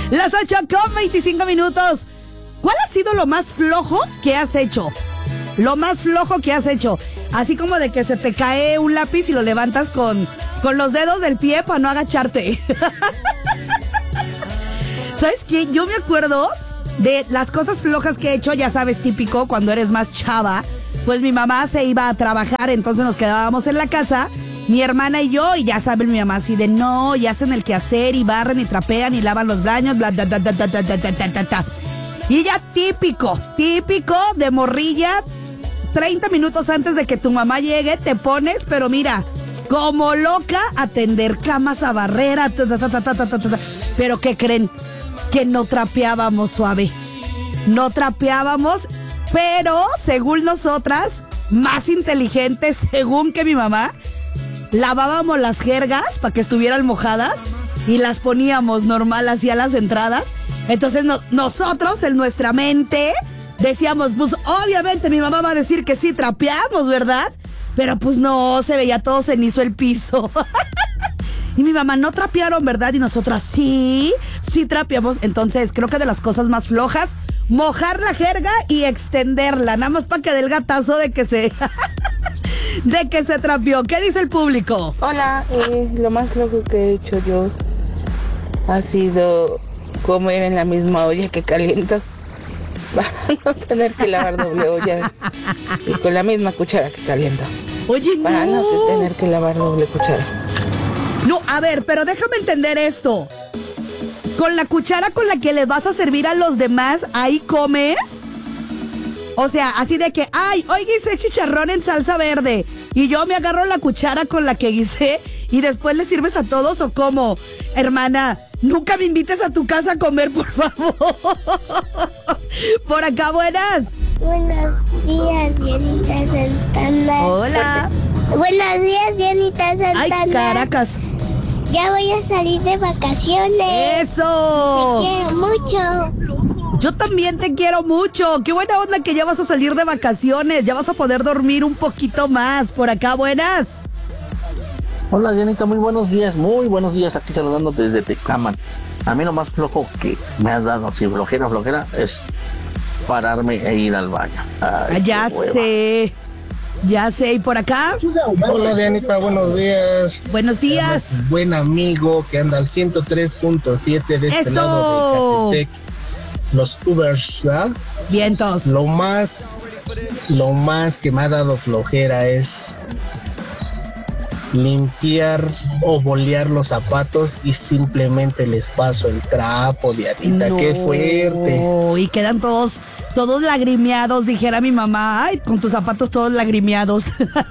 Las 8:25. ¿Cuál ha sido lo más flojo que has hecho? Lo más flojo que has hecho. Así como de que se te cae un lápiz y lo levantas con los dedos del pie para no agacharte. ¿Sabes qué? Yo me acuerdo de las cosas flojas que he hecho, ya sabes, típico, cuando eres más chava. Pues mi mamá se iba a trabajar, entonces nos quedábamos en la casa, mi hermana y yo, y ya saben, mi mamá así de no, y hacen el quehacer, y barren, y trapean, y lavan los baños, bla, bla, bla, bla, bla, bla, bla, bla, bla. Y ya típico de morrilla, 30 minutos antes de que tu mamá llegue, te pones, pero mira, como loca, a tender camas, a barrer, pero ¿qué creen? Que no trapeábamos suave. No trapeábamos, pero según nosotras, más inteligentes, según que mi mamá, lavábamos las jergas para que estuvieran mojadas y las poníamos normal hacia las entradas. Entonces nosotros en nuestra mente decíamos, pues obviamente mi mamá va a decir que sí trapeamos, ¿verdad? Pero pues no, se veía todo cenizo el piso. Y mi mamá, no trapearon, ¿verdad? Y nosotras, sí trapeamos. Entonces, creo que de las cosas más flojas, mojar la jerga y extenderla, nada más para que dé el gatazo de que se trapeó. ¿Qué dice el público? Hola, lo más flojo que he hecho yo ha sido comer en la misma olla que caliento para no tener que lavar doble olla y con la misma cuchara que caliento. Oye, para no tener que lavar doble cuchara. No, a ver, pero déjame entender esto. ¿Con la cuchara con la que le vas a servir a los demás, ahí comes? O sea, así de que, ay, hoy guisé chicharrón en salsa verde y yo me agarro la cuchara con la que guisé y después le sirves a todos, ¿o cómo? Hermana, nunca me invites a tu casa a comer, por favor. Por acá, buenas. Buenos días, Dianita Santana. Hola. Buenos días, Dianita Santana. Ay, Caracas. Ya voy a salir de vacaciones. ¡Eso! Te quiero mucho. Yo también te quiero mucho. Qué buena onda que ya vas a salir de vacaciones. Ya vas a poder dormir un poquito más. Por acá, buenas. Hola, Dianita, muy buenos días. Aquí saludando desde Tecáman. A mí lo más flojo que me has dado, si flojera, es pararme e ir al baño. Ay, ya sé, ¿y por acá? Hola, Dianita, buenos días. Buenos días. Buen amigo que anda al 103.7 de este ¡eso! lado de Catepec. Los Ubers, ¿verdad? Vientos. Lo más que me ha dado flojera es limpiar o bolear los zapatos y simplemente les paso el trapo, Dianita. No, ¡qué fuerte! Y quedan todos lagrimeados, dijera mi mamá. Ay, con tus zapatos todos lagrimeados.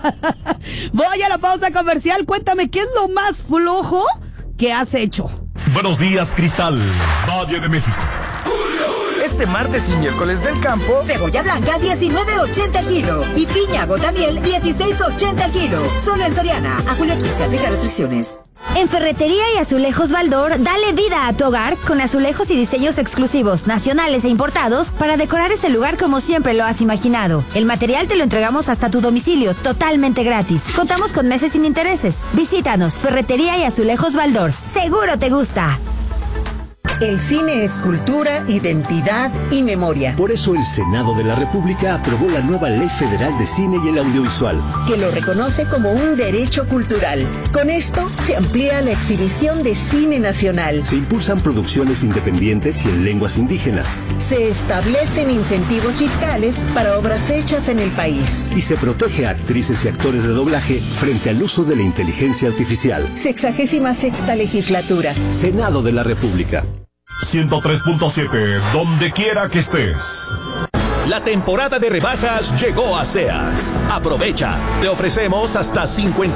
Voy a la pausa comercial. Cuéntame, ¿qué es lo más flojo que has hecho? Buenos días, Cristal, Valle de México. Este martes y miércoles del campo, cebolla blanca 19.80 el kilo y piña gotamiel 16.80 el kilo. Solo en Soriana. A julio 15, aplica restricciones. En Ferretería y Azulejos Baldor, dale vida a tu hogar con azulejos y diseños exclusivos, nacionales e importados para decorar ese lugar como siempre lo has imaginado. El material te lo entregamos hasta tu domicilio, totalmente gratis. Contamos con meses sin intereses. Visítanos, Ferretería y Azulejos Baldor. Seguro te gusta. El cine es cultura, identidad y memoria. Por eso el Senado de la República aprobó la nueva Ley Federal de Cine y el Audiovisual, que lo reconoce como un derecho cultural. Con esto se amplía la exhibición de cine nacional. Se impulsan producciones independientes y en lenguas indígenas. Se establecen incentivos fiscales para obras hechas en el país. Y se protege a actrices y actores de doblaje frente al uso de la inteligencia artificial. 66ª legislatura. Senado de la República. 103.7, donde quiera que estés. La temporada de rebajas llegó a Sears. Aprovecha. Te ofrecemos hasta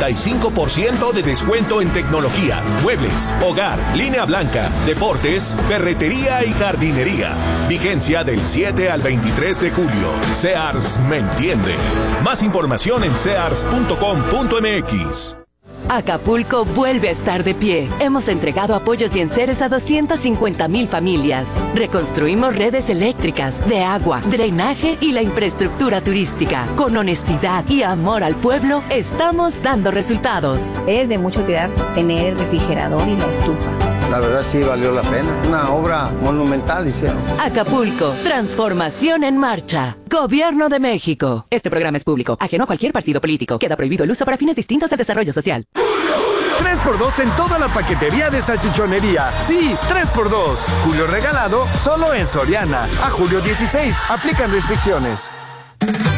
55% de descuento en tecnología, muebles, hogar, línea blanca, deportes, ferretería y jardinería. Vigencia del 7 al 23 de julio. Sears me entiende. Más información en sears.com.mx. Acapulco vuelve a estar de pie. Hemos entregado apoyos y enseres a 250,000 familias. Reconstruimos redes eléctricas, de agua, drenaje y la infraestructura turística. Con honestidad y amor al pueblo, estamos dando resultados. Es de mucho cuidar tener el refrigerador y la estufa. la verdad sí valió la pena. Una obra monumental hicieron. Acapulco, transformación en marcha. Gobierno de México. Este programa es público, ajeno a cualquier partido político. Queda prohibido el uso para fines distintos al desarrollo social. 3x2 en toda la paquetería de salchichonería. Sí, 3x2. Julio regalado solo en Soriana. A julio 16. Aplican restricciones.